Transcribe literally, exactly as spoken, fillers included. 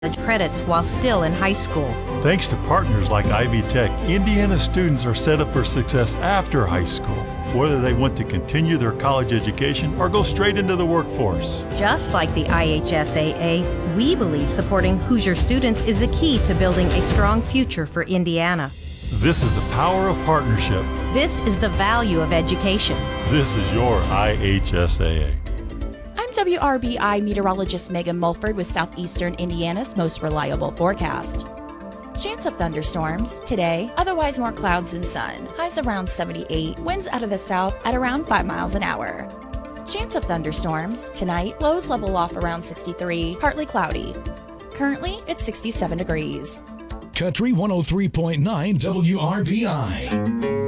credits while still in high school. Thanks to partners like Ivy Tech, Indiana students are set up for success after high school, whether they want to continue their college education or go straight into the workforce. Just like the I H S A A, we believe supporting Hoosier students is the key to building a strong future for Indiana. This is the power of partnership. This is the value of education. This is your I H S A A. I'm W R B I meteorologist Megan Mulford with Southeastern Indiana's most reliable forecast. Chance of thunderstorms today, otherwise more clouds than sun. Highs around seventy-eight, winds out of the south at around five miles an hour. Chance of thunderstorms tonight, lows level off around sixty-three, partly cloudy. Currently, it's sixty-seven degrees. Country one oh three point nine W R B I.